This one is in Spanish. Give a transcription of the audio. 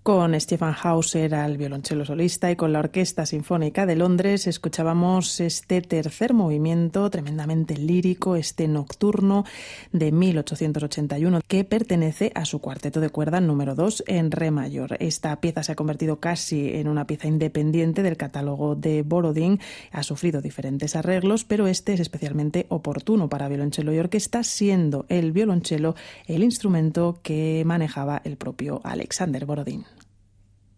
Con Stefan Hauser al violonchelo solista y con la Orquesta Sinfónica de Londres escuchábamos este tercer movimiento tremendamente lírico, este nocturno de 1881, que pertenece a su cuarteto de cuerda número 2 en re mayor. Esta pieza se ha convertido casi en una pieza independiente del catálogo de Borodín. Ha sufrido diferentes arreglos, pero este es especialmente oportuno para violonchelo y orquesta, siendo el violonchelo el instrumento que manejaba el propio Alexander Borodín.